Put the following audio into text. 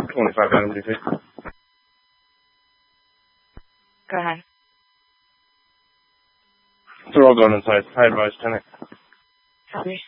25 Adams, DC. Go ahead. They're all going inside. I advise 10. Copy.